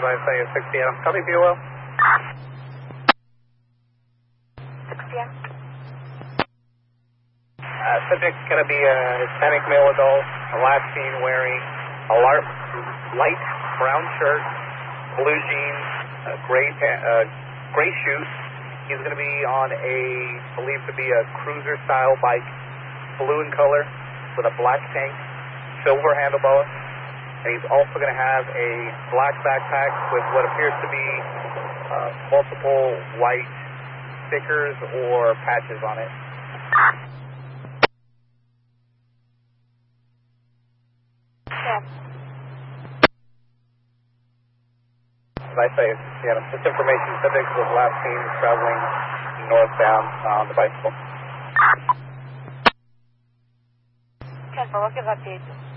I say, 6 p.m. Copy, POL. 6 p.m. Subject's going to be a Hispanic male adult, last seen wearing a light brown shirt, blue jeans, gray shoes. He's going to be on believed to be a cruiser-style bike, blue in color, with a black tank, silver handlebars, and he's also going to have a black backpack with what appears to be multiple white stickers or patches on it. Yes. As I say, this information, subject was last seen traveling northbound on the bicycle. Okay, so what gives updates?